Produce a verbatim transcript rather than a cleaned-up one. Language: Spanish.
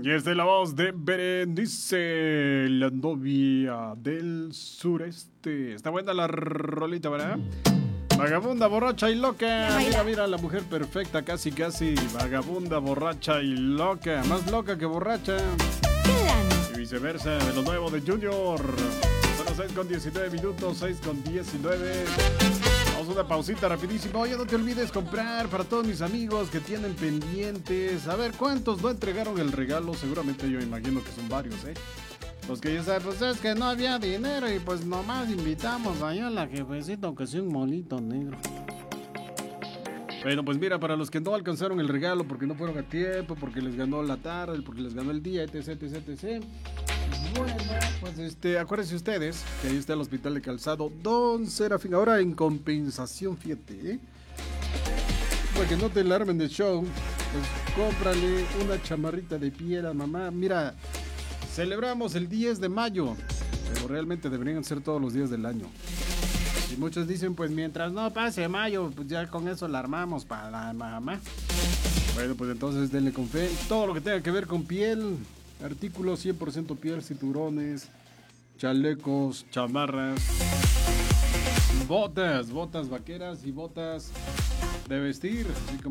Y esta es la voz de Berenice, la novia del sureste. Está buena la rolita, ¿verdad? Vagabunda, borracha y loca. Mira, mira, la mujer perfecta, casi, casi. Vagabunda, borracha y loca. Más loca que borracha. Y viceversa, de lo nuevo de Junior. Son las seis con diecinueve minutos, seis con diecinueve. Vamos a una pausita rapidísimo. Oye, no te olvides comprar para todos mis amigos que tienen pendientes. A ver, ¿cuántos no entregaron el regalo? Seguramente yo imagino que son varios, ¿eh? Los que ya saben, pues es que no había dinero y pues nomás invitamos allá a la jefecita aunque sea un molito negro. Bueno, pues mira, para los que no alcanzaron el regalo porque no fueron a tiempo, porque les ganó la tarde, porque les ganó el día, etc, etc, etc. Bueno, pues este, acuérdense ustedes que ahí está el Hospital de Calzado Don Serafín. Ahora en compensación, fíjate, ¿eh? Para que no te alarmen de show, pues cómprale una chamarrita de piel a mamá. Mira, celebramos el diez de mayo, pero realmente deberían ser todos los días del año. Y muchos dicen, pues mientras no pase mayo, pues ya con eso la armamos para la mamá. Bueno, pues entonces denle con fe. Todo lo que tenga que ver con piel, artículos cien por ciento piel, cinturones, chalecos, chamarras, botas, botas vaqueras y botas de vestir, así como